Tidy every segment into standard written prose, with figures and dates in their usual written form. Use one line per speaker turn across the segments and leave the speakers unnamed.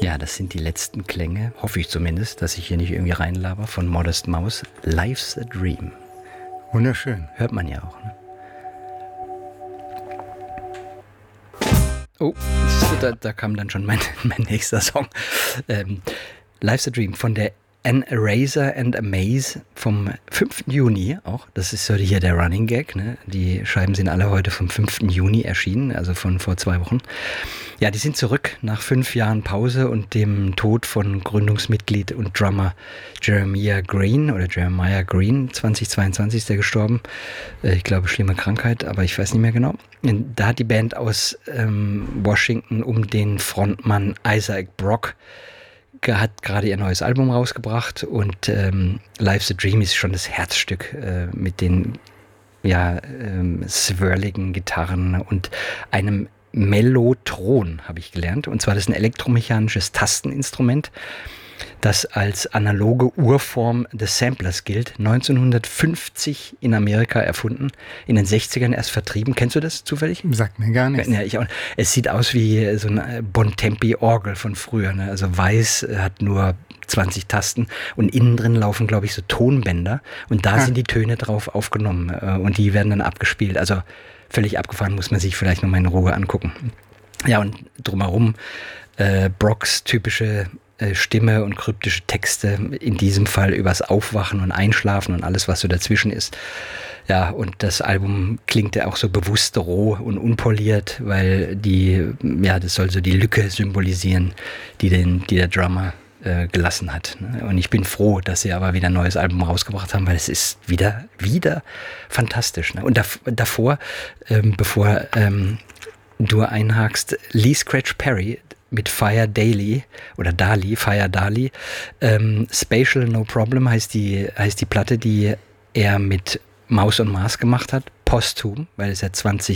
Ja, das sind die letzten Klänge, hoffe ich zumindest, dass ich hier nicht irgendwie reinlaber, von Modest Mouse. Life's a Dream.
Wunderschön.
Hört man ja auch, ne? Oh, da kam dann schon mein nächster Song. Life's a Dream von der An Eraser and a Maze vom 5. Juni auch. Das ist so hier der Running Gag, ne? Die Scheiben sind alle heute vom 5. Juni erschienen, also von vor 2 Wochen. Ja, die sind zurück nach 5 Jahren Pause und dem Tod von Gründungsmitglied und Drummer Jeremiah Green. 2022 ist der gestorben. Ich glaube, schlimme Krankheit, aber ich weiß nicht mehr genau. Da hat die Band aus Washington um den Frontmann Isaac Brock hat gerade ihr neues Album rausgebracht und Life's a Dream ist schon das Herzstück mit den swirligen Gitarren und einem Mellotron, habe ich gelernt. Und zwar das ist ein elektromechanisches Tasteninstrument, das als analoge Urform des Samplers gilt. 1950 in Amerika erfunden, in den 60ern erst vertrieben. Kennst du das zufällig?
Sagt mir gar nichts.
Ja, ich auch. Es sieht aus wie so eine Bontempi-Orgel von früher. Ne? Also weiß, hat nur 20 Tasten und innen drin laufen, glaube ich, so Tonbänder und da sind die Töne drauf aufgenommen und die werden dann abgespielt. Also völlig abgefahren, muss man sich vielleicht nochmal in Ruhe angucken. Ja, und drumherum Brocks typische Stimme und kryptische Texte, in diesem Fall übers Aufwachen und Einschlafen und alles, was so dazwischen ist. Ja, und das Album klingt ja auch so bewusst roh und unpoliert, weil das soll so die Lücke symbolisieren, die der Drummer gelassen hat. Und ich bin froh, dass sie aber wieder ein neues Album rausgebracht haben, weil es ist wieder fantastisch. Und davor, bevor du einhakst, Lee Scratch Perry mit Fire Dali, Spatial No Problem heißt die Platte, die er mit Maus und Mars gemacht hat, posthum, weil es ja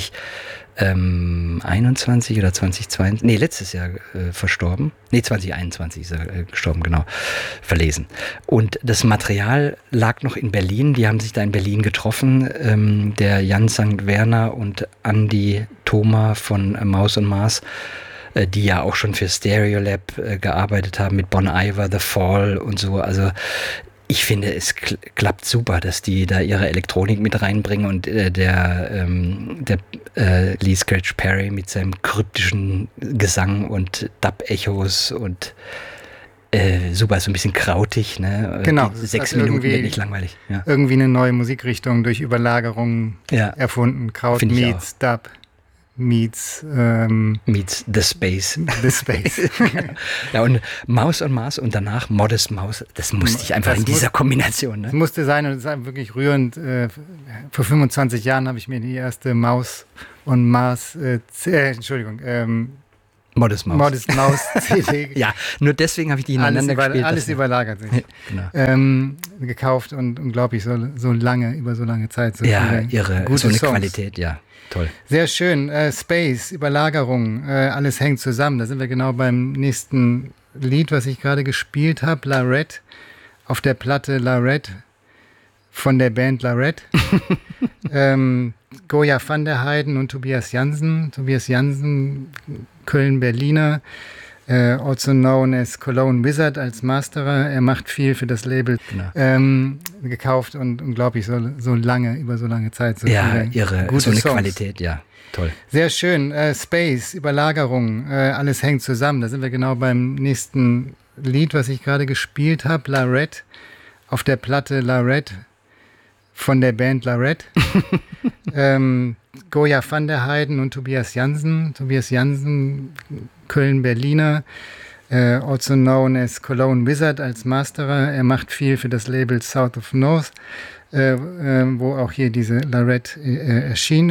2021 oder 2022, letztes Jahr verstorben. 2021 ist er gestorben, genau, verlesen. Und das Material lag noch in Berlin, die haben sich da in Berlin getroffen, der Jan St. Werner und Andi Thoma von Maus und Mars, die ja auch schon für Stereolab gearbeitet haben mit Bon Iver, The Fall und so. Also ich finde, es klappt super, dass die da ihre Elektronik mit reinbringen und der Lee Scratch Perry mit seinem kryptischen Gesang und Dub-Echos und super, so ein bisschen krautig, ne?
Genau.
6 Minuten wird nicht langweilig. Ja.
Irgendwie eine neue Musikrichtung durch Überlagerung erfunden. Kraut meets Dub. Meets
The Space.
The Space.
Ja, und Maus und Mars und danach Modest Mouse, das musste ich einfach in dieser Kombination. Ne?
Das musste sein und es ist wirklich rührend. Vor 25 Jahren habe ich mir die erste Maus und Mars,
Modest Mouse
CD.
Ja, nur deswegen habe ich die ineinander gespielt.
Alles überlagert sich.
Genau.
Gekauft und unglaublich, über so lange Zeit.
So eine Qualität, ja. Toll.
Sehr schön. Space, Überlagerung, alles hängt zusammen. Da sind wir genau beim nächsten Lied, was ich gerade gespielt habe. Larette, auf der Platte Larette von der Band Larette. Goya van der Heijden und Tobias Jansen. Tobias Jansen, Köln-Berliner. Also known as Cologne Wizard als Masterer. Er macht viel für das Label. Genau. Gekauft und unglaublich, über so lange Zeit. So
irre.
Gute
so eine
Songs.
Qualität, ja. Toll.
Sehr schön. Space, Überlagerung, alles hängt zusammen. Da sind wir genau beim nächsten Lied, was ich gerade gespielt habe. Larette, auf der Platte Larette von der Band Larette. Goya van der Heijden und Tobias Jansen. Tobias Jansen, Köln-Berliner, also known as Cologne Wizard als Masterer. Er macht viel für das Label South of North, wo auch hier diese Larette erschien.